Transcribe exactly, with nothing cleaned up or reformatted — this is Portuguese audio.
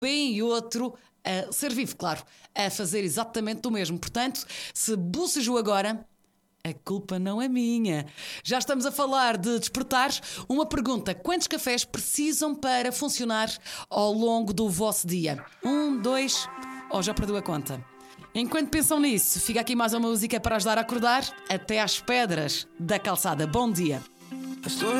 bem e outro a ser vivo, claro, a fazer exatamente o mesmo. Portanto, se bocejou agora, a culpa não é minha. Já estamos a falar de despertar. Uma pergunta: quantos cafés precisam para funcionar ao longo do vosso dia? Um, dois, ou já perdeu a conta? Enquanto pensam nisso, fica aqui mais uma música para ajudar a acordar. Até às pedras da calçada. Bom dia.